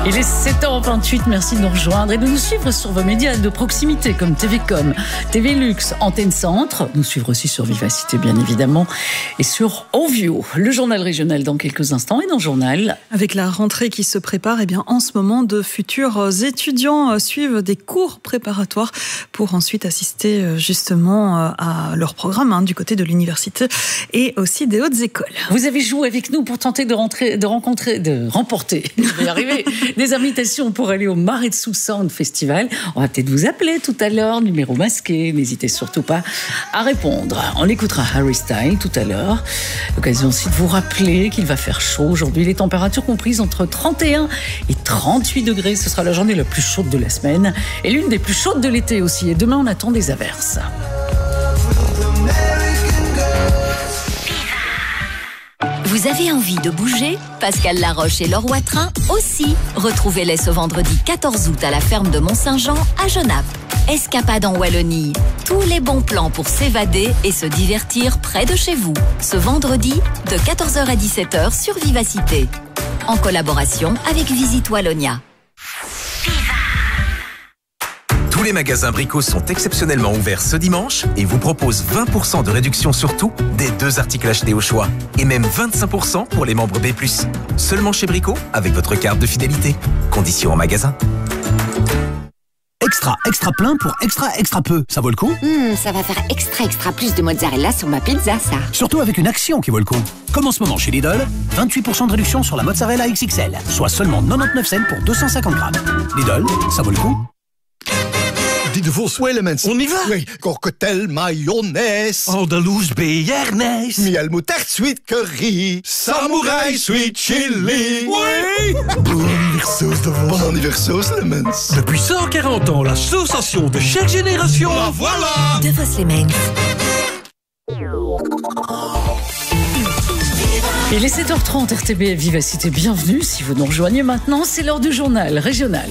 Il est 7h28, merci de nous rejoindre et de nous suivre sur vos médias de proximité comme TVcom, TV Lux, Antenne Centre, nous suivre aussi sur Vivacité bien évidemment et sur Ovio. Le journal régional dans quelques instants et dans le journal. Avec la rentrée qui se prépare, en ce moment de futurs étudiants suivent des cours préparatoires pour ensuite assister justement à leur programme du côté de l'université et aussi des hautes écoles. Vous avez joué avec nous pour tenter de remporter, je vais y arriver, des invitations pour aller au Maretsu Sound Festival. On va peut-être vous appeler tout à l'heure, numéro masqué. N'hésitez surtout pas à répondre. On écoutera Harry Styles tout à l'heure. L'occasion aussi de vous rappeler qu'il va faire chaud aujourd'hui. Les températures comprises entre 31 et 38 degrés. Ce sera la journée la plus chaude de la semaine et l'une des plus chaudes de l'été aussi. Et demain, on attend des averses. Vous avez envie de bouger? Pascal Laroche et Laure Watrin aussi. Retrouvez-les ce vendredi 14 août à la ferme de Mont-Saint-Jean à Genappe. Escapade en Wallonie. Tous les bons plans pour s'évader et se divertir près de chez vous. Ce vendredi de 14h à 17h sur Vivacité. En collaboration avec Visite Wallonia. Tous les magasins Brico sont exceptionnellement ouverts ce dimanche et vous proposent 20% de réduction sur tout des 2 articles achetés au choix. Et même 25% pour les membres B+. Seulement chez Brico avec votre carte de fidélité. Conditions en magasin. Extra plein pour extra peu. Ça vaut le coup? Ça va faire extra plus de mozzarella sur ma pizza, ça. Surtout avec une action qui vaut le coup. Comme en ce moment chez Lidl, 28% de réduction sur la mozzarella XXL, soit seulement 99 cents pour 250 grammes. Lidl, ça vaut le coup? Die de Vos Elements. On y va? Oui, cocktail mayonnaise. Andalouse béarnaise. Miel moutarde sweet curry. Samouraï sweet chili. Oui! Bon anniversaire de Vos. Bon anniversaire Elements. Depuis 140 ans, la sensation de chaque génération. Ah voilà! De Vos Lemens. Il est 7h30, RTB Vivacité, bienvenue. Si vous nous rejoignez maintenant, c'est l'heure du journal régional.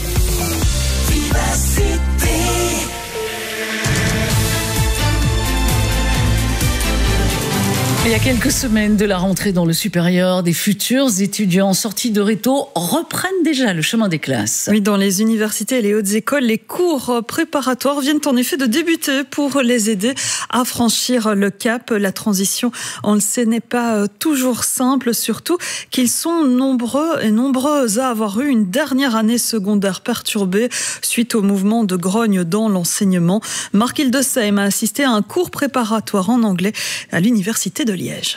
Il y a quelques semaines de la rentrée dans le supérieur, des futurs étudiants sortis de réto reprennent déjà le chemin des classes. Oui, dans les universités et les hautes écoles, les cours préparatoires viennent en effet de débuter pour les aider à franchir le cap. La transition, on le sait, n'est pas toujours simple, surtout qu'ils sont nombreux et nombreuses à avoir eu une dernière année secondaire perturbée suite au mouvement de grogne dans l'enseignement. Marc Hildesheim a assisté à un cours préparatoire en anglais à l'université de Liège.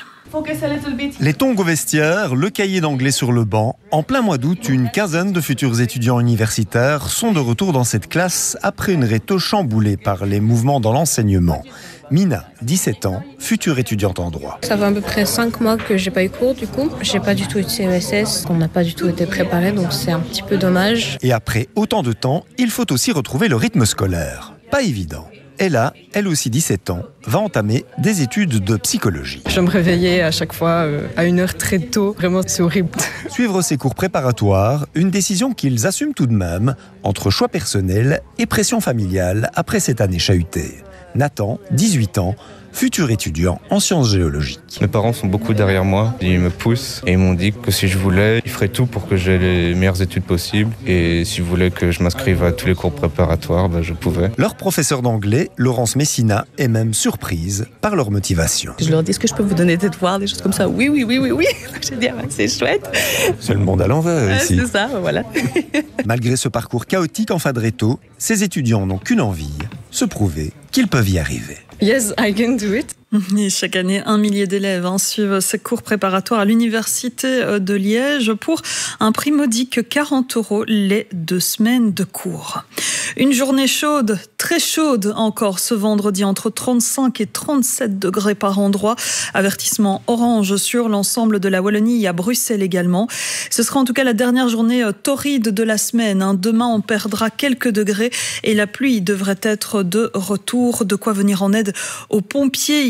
Les tongs au vestiaire, le cahier d'anglais sur le banc. En plein mois d'août, une quinzaine de futurs étudiants universitaires sont de retour dans cette classe après une réto chamboulée par les mouvements dans l'enseignement. Mina, 17 ans, future étudiante en droit. Ça fait à peu près 5 mois que j'ai pas eu cours du coup. J'ai pas du tout été ESS, on n'a pas du tout été préparé, donc c'est un petit peu dommage. Et après autant de temps, il faut aussi retrouver le rythme scolaire. Pas évident. Ella, elle aussi 17 ans, va entamer des études de psychologie. Je me réveillais à chaque fois à 1h très tôt. Vraiment, c'est horrible. Suivre ces cours préparatoires, une décision qu'ils assument tout de même, entre choix personnel et pression familiale après cette année chahutée. Nathan, 18 ans, futur étudiant en sciences géologiques. Mes parents sont beaucoup derrière moi, ils me poussent et ils m'ont dit que si je voulais, ils feraient tout pour que j'aie les meilleures études possibles et s'ils voulaient que je m'inscrive à tous les cours préparatoires, je pouvais. Leur professeur d'anglais, Laurence Messina, est même surprise par leur motivation. Je leur dis, est-ce que je peux vous donner des devoirs, des choses comme ça? Oui. J'ai dit, c'est chouette. C'est le monde à l'envers ici. C'est ça, voilà. Malgré ce parcours chaotique en fin de réto, ces étudiants n'ont qu'une envie, se prouver qu'ils peuvent y arriver. Yes, I can do it. Et chaque année, 1 millier d'élèves suivent ces cours préparatoires à l'université de Liège pour un prix modique 40 € les 2 semaines de cours. Une journée chaude, très chaude encore ce vendredi, entre 35 et 37 degrés par endroit. Avertissement orange sur l'ensemble de la Wallonie et à Bruxelles également. Ce sera en tout cas la dernière journée torride de la semaine. Demain, on perdra quelques degrés et la pluie devrait être de retour. De quoi venir en aide aux pompiers.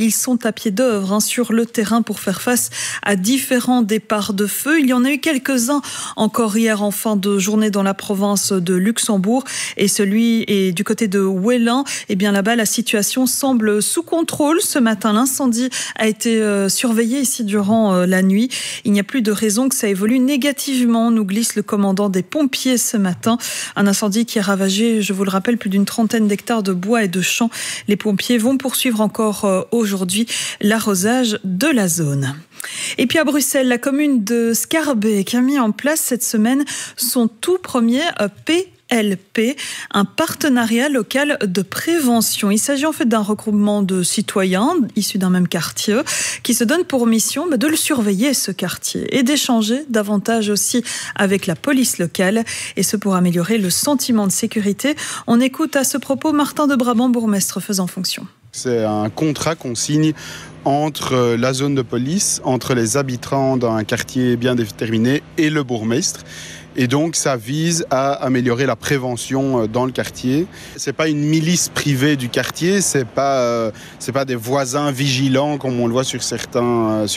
Ils sont à pied d'œuvre sur le terrain pour faire face à différents départs de feu. Il y en a eu quelques-uns encore hier en fin de journée dans la province de Luxembourg et celui est du côté de Wellin. Eh bien là-bas, la situation semble sous contrôle. Ce matin, l'incendie a été surveillé ici durant la nuit. Il n'y a plus de raison que ça évolue négativement, nous glisse le commandant des pompiers ce matin. Un incendie qui a ravagé, je vous le rappelle, plus d'une 30aine d'hectares de bois et de champs. Les pompiers vont poursuivre encore aujourd'hui l'arrosage de la zone. Et puis à Bruxelles, la commune de Schaerbeek a mis en place cette semaine son tout premier PLP, un partenariat local de prévention. Il s'agit en fait d'un regroupement de citoyens issus d'un même quartier qui se donnent pour mission de le surveiller, ce quartier, et d'échanger davantage aussi avec la police locale, et ce pour améliorer le sentiment de sécurité. On écoute à ce propos Martin de Brabant, bourgmestre faisant fonction. C'est un contrat qu'on signe entre la zone de police, entre les habitants d'un quartier bien déterminé et le bourgmestre. Et donc, ça vise à améliorer la prévention dans le quartier. C'est pas une milice privée du quartier, c'est pas des voisins vigilants comme on le voit sur certains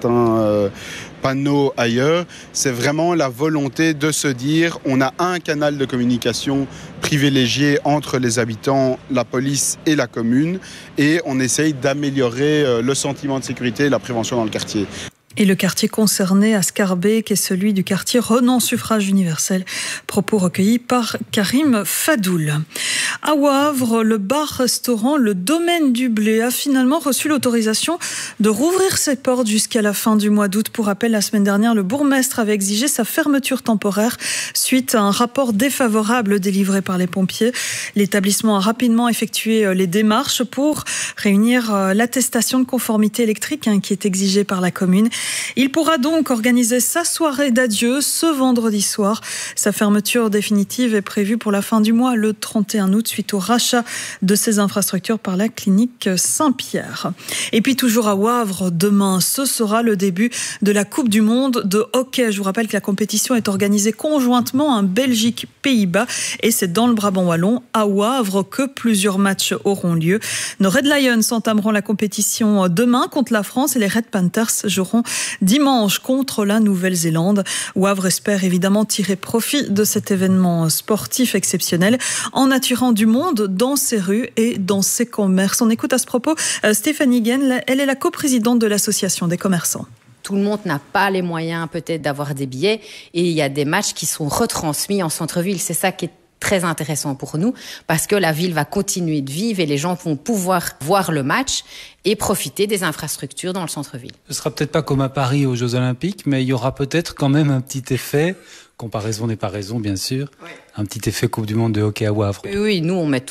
panneaux ailleurs. C'est vraiment la volonté de se dire, on a un canal de communication privilégié entre les habitants, la police et la commune, et on essaye d'améliorer le sentiment de sécurité et la prévention dans le quartier. Et le quartier concerné à Schaerbeek est celui du quartier Renan Suffrage Universel. Propos recueillis par Karim Fadoul. À Wavre, le bar-restaurant Le Domaine du Blé a finalement reçu l'autorisation de rouvrir ses portes jusqu'à la fin du mois d'août. Pour rappel, la semaine dernière, le bourgmestre avait exigé sa fermeture temporaire suite à un rapport défavorable délivré par les pompiers. L'établissement a rapidement effectué les démarches pour réunir l'attestation de conformité électrique qui est exigée par la commune. Il pourra donc organiser sa soirée d'adieu ce vendredi soir. Sa fermeture définitive est prévue pour la fin du mois, le 31 août, suite au rachat de ses infrastructures par la clinique Saint-Pierre. Et puis toujours à Wavre, demain, ce sera le début de la Coupe du Monde de hockey. Je vous rappelle que la compétition est organisée conjointement en Belgique-Pays-Bas et c'est dans le Brabant wallon, à Wavre, que plusieurs matchs auront lieu. Nos Red Lions entameront la compétition demain contre la France et les Red Panthers joueront dimanche contre la Nouvelle-Zélande. Wavre espère évidemment tirer profit de cet événement sportif exceptionnel en attirant du monde dans ses rues et dans ses commerces. On écoute à ce propos Stéphanie Guenne, elle est la coprésidente de l'association des commerçants. Tout le monde n'a pas les moyens peut-être d'avoir des billets et il y a des matchs qui sont retransmis en centre-ville. C'est ça qui est très intéressant pour nous parce que la ville va continuer de vivre et les gens vont pouvoir voir le match et profiter des infrastructures dans le centre-ville. Ce sera peut-être pas comme à Paris aux Jeux Olympiques, mais il y aura peut-être quand même un petit effet, comparaison n'est pas raison bien sûr, un petit effet Coupe du Monde de hockey à Wavre. Oui, nous on met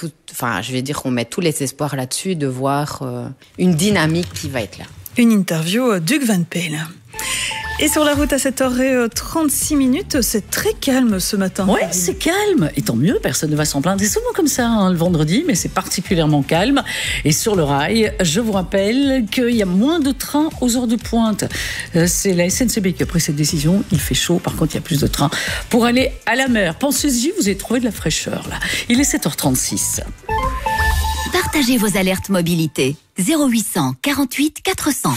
on met tous les espoirs là-dessus de voir une dynamique qui va être là. Une interview d'Hugues Van Peel. Et sur la route à 7h36, c'est très calme ce matin. Ouais, c'est calme. Et tant mieux, personne ne va s'en plaindre. C'est souvent comme ça le vendredi, mais c'est particulièrement calme. Et sur le rail, je vous rappelle qu'il y a moins de trains aux heures de pointe. C'est la SNCB qui a pris cette décision. Il fait chaud, par contre, il y a plus de trains pour aller à la mer. Pensez-y, vous avez trouvé de la fraîcheur là. Il est 7h36. Partagez vos alertes mobilité. 0800 48 400.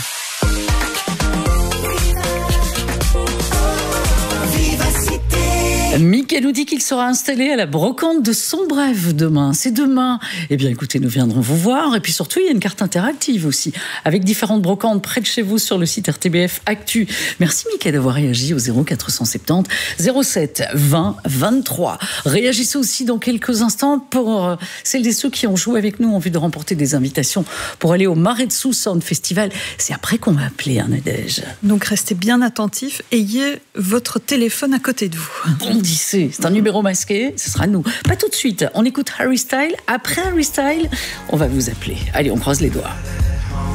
Mickey nous dit qu'il sera installé à la brocante de Sombrève demain. C'est demain. Eh bien, écoutez, nous viendrons vous voir. Et puis surtout, il y a une carte interactive aussi, avec différentes brocantes près de chez vous sur le site RTBF Actu. Merci Mickey d'avoir réagi au 0470 07 20 23. Réagissez aussi dans quelques instants pour celles et ceux qui ont joué avec nous en vue de remporter des invitations pour aller au Marais de Soussan Festival. C'est après qu'on va appeler, Nadège. Donc restez bien attentifs. Ayez votre téléphone à côté de vous. C'est un numéro masqué, ce sera nous. Pas tout de suite, on écoute Harry Styles. Après Harry Styles, on va vous appeler. Allez, on croise les doigts.